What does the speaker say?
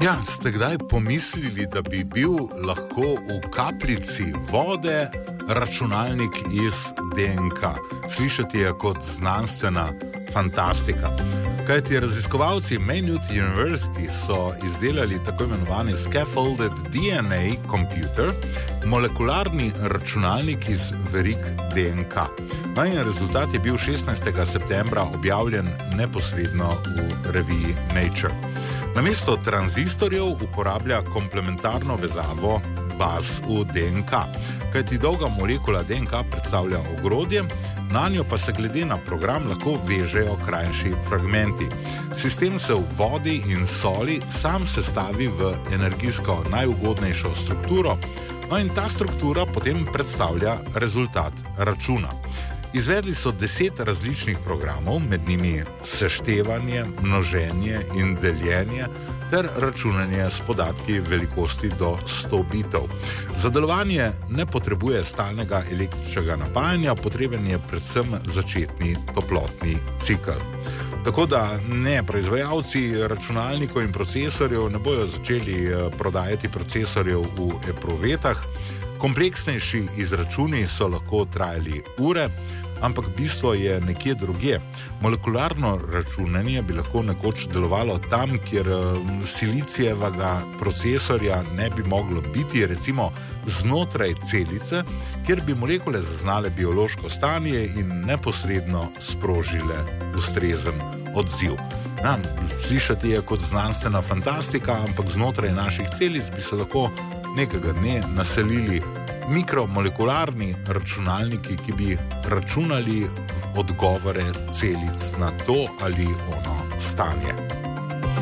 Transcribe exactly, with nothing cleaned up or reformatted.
Ja, ste kdaj pomislili, da bi bil lahko v kapljici vode računalnik iz D N K? Slišati je kot znanstvena fantastika. Kajti raziskovalci Maynooth University so izdelali tako imenovani Scaffolded D N A Computer, molekularni računalnik iz verig D N K. No in rezultat je bil šestnajstega septembra objavljen neposredno v reviji Nature. Namesto tranzistorjev uporablja komplementarno vezavo baz v D N K, kajti dolga molekula D N K predstavlja ogrodje, na njo pa se glede na program lahko vežejo krajši fragmenti. Sistem se v vodi in soli sam sestavi v energijsko najugodnejšo strukturo, no in ta struktura potem predstavlja rezultat računa. Izvedli so deset različnih programov, med njimi seštevanje, množenje in deljenje ter računanje s podatki velikosti do sto bitov. Za delovanje ne potrebuje stalnega električnega napajanja, potreben je predvsem začetni toplotni cikel. Tako da ne, proizvajalci računalnikov in procesorjev ne bojo začeli prodajati procesorjev v epruvetah. Kompleksnejši izračuni so lahko trajali ure, ampak bistvo je nekje drugje. Molekularno računanje bi lahko nekoč delovalo tam, kjer silicijevega procesorja ne bi moglo biti, recimo znotraj celice, kjer bi molekule zaznale biološko stanje in neposredno sprožile ustrezen odziv. Ja, slišati je kot znanstvena fantastika, ampak znotraj naših celic bi se lahko nekega dne naselili mikromolekularni računalniki, ki bi računali odgovore celic na to ali ono stanje.